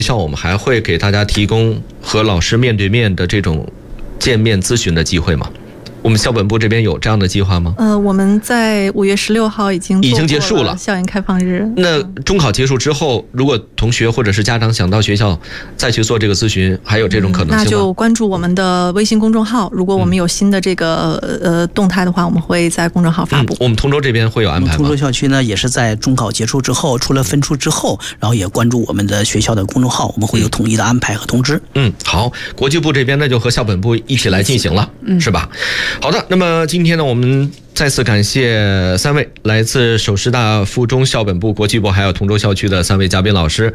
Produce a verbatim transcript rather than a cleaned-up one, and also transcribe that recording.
校我们还会给大家提供和老师面对面的这种见面咨询的机会吗？我们校本部这边有这样的计划吗？ 呃，我们在五月十六号已经已经结束了校园开放日。 那中考结束之后，如果同学或者是家长想到学校再去做这个咨询，还有这种可能性吗？ 嗯、那就关注我们的微信公众号，如果我们有新的这个、嗯、呃动态的话，我们会在公众号发布。 嗯、我们通州这边会有安排吗？ 通州校区呢，也是在中考结束之后，出了分数之后，然后也关注我们的学校的公众号，我们会有统一的安排和通知。 嗯，好，国际部这边呢就和校本部一起来进行了， 嗯， 是吧？好的，那么今天呢，我们再次感谢三位来自首师大附中校本部、国际部还有通州校区的三位嘉宾老师。